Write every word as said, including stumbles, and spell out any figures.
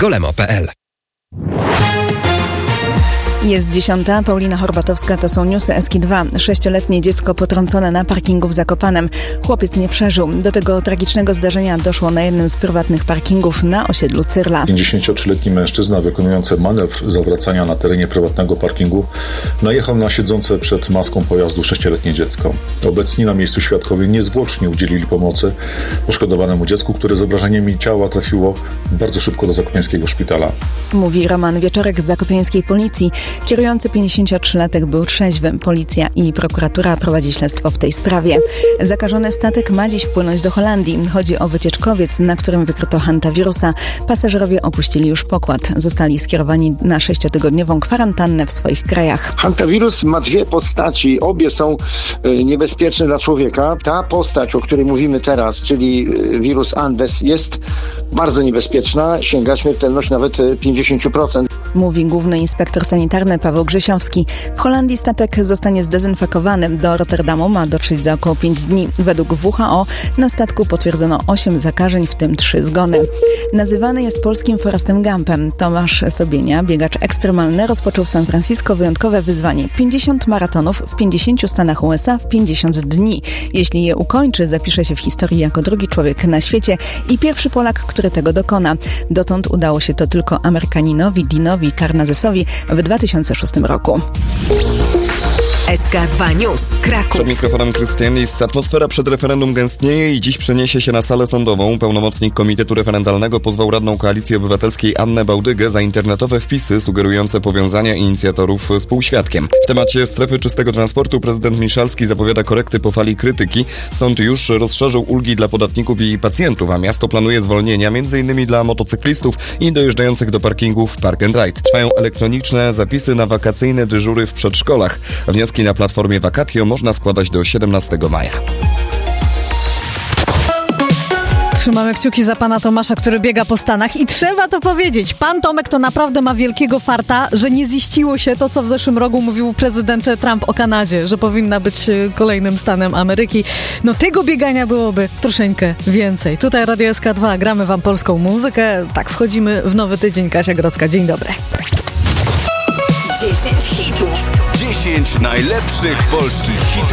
golemo kropka p l. Jest dziesiąta, Paulina Horbatowska, to są newsy S K dwa. Sześcioletnie dziecko potrącone na parkingu w Zakopanem. Chłopiec nie przeżył. Do tego tragicznego zdarzenia doszło na jednym z prywatnych parkingów na osiedlu Cyrla. pięćdziesięciotrzyletni mężczyzna wykonujący manewr zawracania na terenie prywatnego parkingu najechał na siedzące przed maską pojazdu sześcioletnie dziecko. Obecni na miejscu świadkowie niezwłocznie udzielili pomocy poszkodowanemu dziecku, które z obrażeniami ciała trafiło bardzo szybko do zakopiańskiego szpitala. Mówi Roman Wieczorek z zakopiańskiej policji. Kierujący pięćdziesięciotrzylatek był trzeźwy. Policja i prokuratura prowadzi śledztwo w tej sprawie. Zakażony statek ma dziś wpłynąć do Holandii. Chodzi o wycieczkowiec, na którym wykryto hantawirusa. Pasażerowie opuścili już pokład. Zostali skierowani na sześciotygodniową kwarantannę w swoich krajach. Hantawirus ma dwie postaci. Obie są niebezpieczne dla człowieka. Ta postać, o której mówimy teraz, czyli wirus Andes, jest bardzo niebezpieczna. Sięga śmiertelność nawet pięćdziesiąt procent. Mówi główny inspektor sanitarny Paweł Grzesiowski. W Holandii statek zostanie zdezynfekowany. Do Rotterdamu ma dotrzeć za około pięć dni. Według W H O na statku potwierdzono osiem zakażeń, w tym trzy zgony. Nazywany jest polskim Forrestem Gumpem. Tomasz Sobienia, biegacz ekstremalny, rozpoczął w San Francisco wyjątkowe wyzwanie. pięćdziesiąt maratonów w pięćdziesięciu stanach U S A w pięćdziesiąt dni. Jeśli je ukończy, zapisze się w historii jako drugi człowiek na świecie i pierwszy Polak, który tego dokona. Dotąd udało się to tylko Amerykaninowi Dinowi Karnazesowi w dwa tysiące szóstym roku. S K dwa News, Kraków. Przed mikrofonem Krystian Lis. Atmosfera przed referendum gęstnieje i dziś przeniesie się na salę sądową. Pełnomocnik Komitetu Referendalnego pozwał radną Koalicji Obywatelskiej Annę Bałdygę za internetowe wpisy sugerujące powiązania inicjatorów z półświadkiem. W temacie strefy czystego transportu prezydent Miszalski zapowiada korekty po fali krytyki. Sąd już rozszerzył ulgi dla podatników i pacjentów, a miasto planuje zwolnienia m.in. dla motocyklistów i dojeżdżających do parkingów Park and Ride. Trwają elektroniczne zapisy na wakacyjne dyżury w przedszkolach. Wnioski na platformie Vacatio można składać do siedemnastego maja. Trzymamy kciuki za pana Tomasza, który biega po Stanach i trzeba to powiedzieć. Pan Tomek to naprawdę ma wielkiego farta, że nie ziściło się to, co w zeszłym roku mówił prezydent Trump o Kanadzie, że powinna być kolejnym stanem Ameryki. No tego biegania byłoby troszeczkę więcej. Tutaj Radio S K dwa, gramy wam polską muzykę. Tak, wchodzimy w nowy tydzień. Kasia Grodzka, dzień dobry. dziesięć hitów. dziesięć najlepszych polskich hitów.